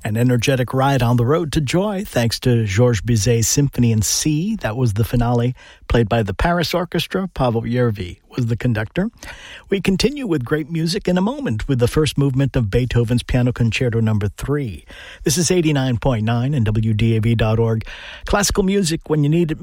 An energetic ride on the road to joy, thanks to Georges Bizet's Symphony in C. That was the finale, played by the Paris Orchestra. Pavel Yervi was the conductor. We continue with great music in a moment with the first movement of Beethoven's Piano Concerto No. 3. This is 89.9 and WDAV.org. Classical music when you need it